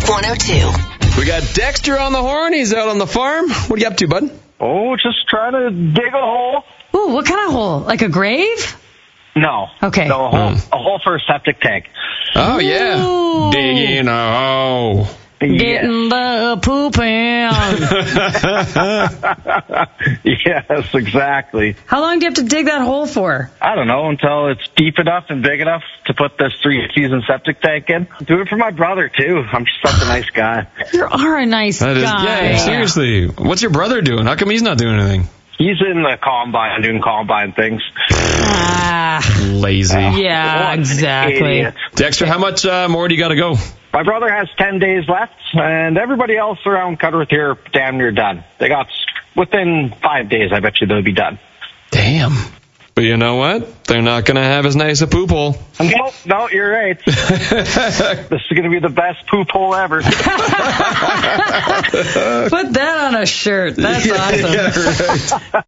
102. We got Dexter on the horn. He's out on the farm. What are you up to, bud? Oh, just trying to dig a hole. Ooh, what kind of hole? Like a grave? No. Okay. No, a hole for a septic tank. Oh, yeah. Ooh. Digging a hole. Getting the poop in. Yes, exactly. How long do you have to dig that hole for? I don't know, until it's deep enough and big enough to put this 3-season septic tank in. Do it for my brother, too. I'm just such a nice guy. You are a nice guy. Yeah, seriously. What's your brother doing? How come he's not doing anything? He's in the combine, doing combine things. Lazy. Yeah, exactly. Idiot. Dexter, how much more do you got to go? My brother has 10 days left, and everybody else around Cudworth here damn near done. They got, within 5 days, I bet you they'll be done. Damn. But you know what? They're not going to have as nice a poop hole. No, you're right. This is going to be the best poop hole ever. Put that on a shirt. That's awesome. Yeah, right.